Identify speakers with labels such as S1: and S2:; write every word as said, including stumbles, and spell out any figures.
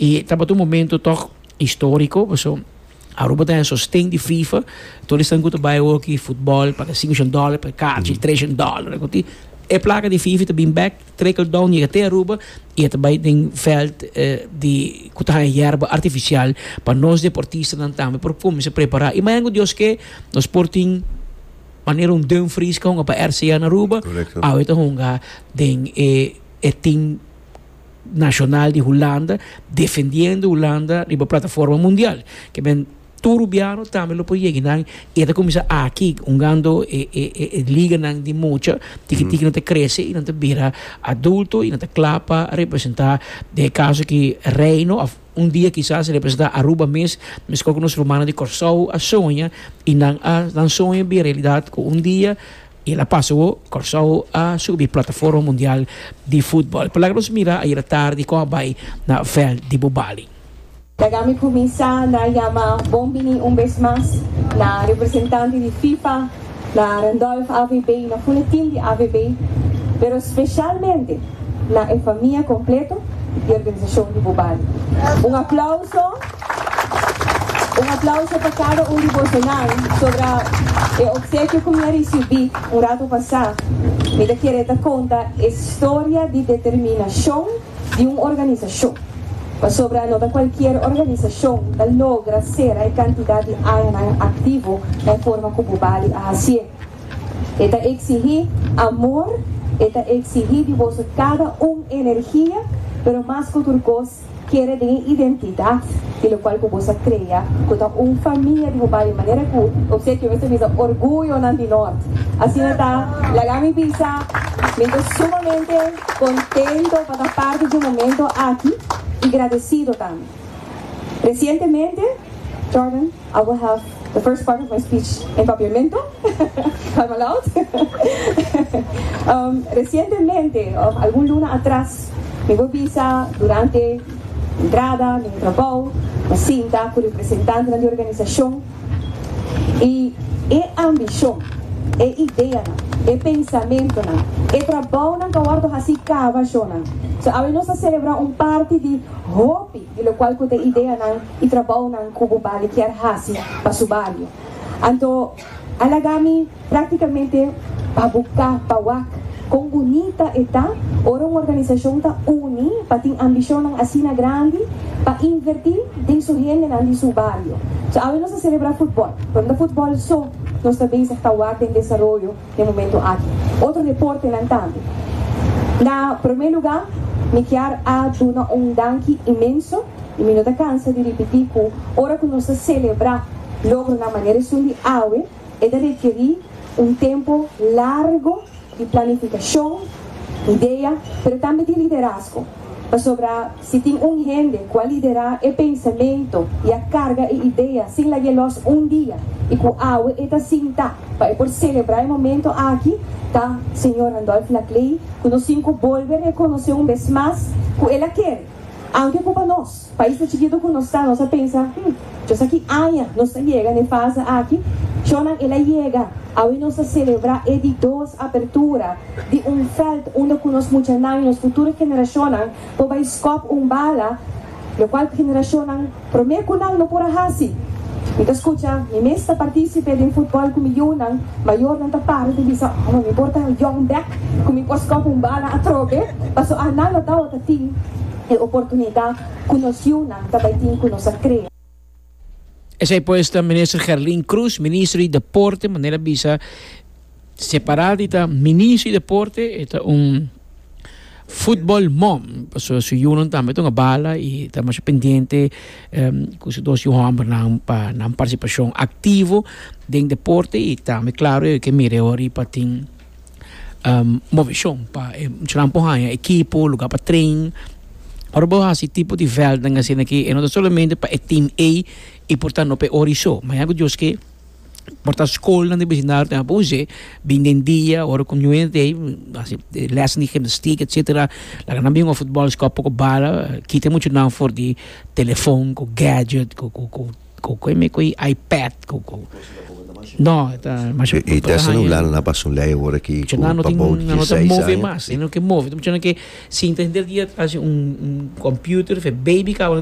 S1: E estava um momento toch histórico, so, Aruba tem sostém de FIFA, todos estão muito bem aqui futebol, para cinco dólares, para cards, três dólares, é placa de FIFA também back, trickle down e até Aruba e também tem veld uh, de kuta erva artificial para nós deportistas não também por como se preparar. E mais Deus que no Sporting maneira um Dumfries com para R C A na Aruba, a outra honga tem é é team nacional de Holanda defendendo Holanda na plataforma mundial que bem Turubiano também lo pode chegar e até começa aqui um gando e, e, e liga nang di mucha tiki tiki não te cresce e não te vira adulto e não te clapa a representar de caso que reino um dia quizás representar Aruba mês mas com os romanos de Corsou a sonha e não a não sonha bem realidade com um dia e ela passou Corsou a subir plataforma mundial de futebol para nós mira aí a tarde com a vai na veld de Bobali.
S2: Kami começar na Yama Bombini um vez mais na representante de FIFA, na Randolph A V B, na Funetim de A V B, pero especialmente na família completa de organização de Bobali. Um aplauso, um aplauso para cada um de vocês sobre o obsequio que eu recebi um rato passado. Me da querer dar conta a história de determinação de uma organização. Sobre a nota qualquer organização que logra ser a quantidade de anos ativo na forma como Bobali a fazer. Eta exigir amor, eta exigir de você cada um energia, pero mais que outra coisa, quer de identidade, de qual você cria, com uma família de Bobali, de maneira que eu sei que você diz orgulho na de norte. Assim está, Lagami Pisa, me estou sumamente contento para parte de um momento aqui. E agradecido também. Recentemente, Jordan, I will have the first part of my speech em papiamento. I'm allowed. um, recentemente, um, algum luna atrás, me vou visa durante a entrada, no trabalho, na cinta, com o representante da organização. E é ambição, é ideia, é pensamento, é trabalho que eu guardo assim cava, so, a nós celebrar um parte de hobby, de qual que tem ideia e trabalho na Cubo Bali que é assim para o barrio. Então, alagami praticamente para buscar para com bonita eta, ora uma organização tá uni para ter ambição assim grande para invertir em sua gente na de seu barrio. So, a nós celebrar futebol, quando futebol só nós também se está em desenvolvimento no momento aqui. Outro deporte lá também. Na primeiro lugar, me quero a dar um danke imenso e me não dá cansa de repetir que hora que nós celebrar logo na maneira de aue é de requerir um tempo largo de planificação, ideia, mas também de liderazgo. Para sobrar, se tem um gente que vai liderar o pensamento e a carga e ideia, sem lá um dia, e com a aue é assim, tá, para por celebrar o momento aqui, tá, senhor Randolph Laclay, que nós cinco volver a reconhecer um vez mais que ela quer. Aunque para nós, país de chiquito que nós está, nós pensa, hum, eu sei que aia, nós chega na fase aqui, Jonan, ela chega, a nós celebrar e de duas abertura de um feld onde nós muitos anos, futuras gerações, para escop um bala, o qual geração, primeiro que não por assim. Então, escuta, me mesta participe de futebol com milhões, maior não parte de bisa, não me importa young back, como me posso um bala a trobe, passo a nada da outra team, e oportunidade que nos una, também tem que nos cria.
S1: Essa é posta ministro Gerlin Cruz, ministro de Deporte, maneira bisa separado da ministro de Deporte, é um futebol mom, so su yunon também tem uma bala e estamos pendente um, com os dois Johan não para não participação ativo em deporte e também claro que mire ori para ter um, movição para tirar um pouquinho equipo, lugar para treino. Ora boa esse tipo de veld nga assim aqui e não somente para o team A e portanto não para oriço, mas é que que porta escola na vecindário tem a você bem em dia ora com new day assim lesson de gimnastica etc lá na bem o futebol só pouco bala que tem muito não for de telefone com gadget com com com com com iPad com com no
S3: mas e te celular na passa um lei agora que
S1: não não tem não tem move mais não que move então que se entender dia assim um um computer fe baby